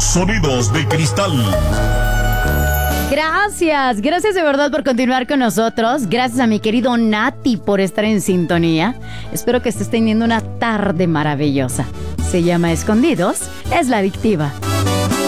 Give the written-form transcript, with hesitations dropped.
Sonidos de Cristal. Gracias de verdad por continuar con nosotros. Gracias a mi querido Nati por estar en sintonía. Espero que estés teniendo una tarde maravillosa. Se llama Escondidos, es la adictiva.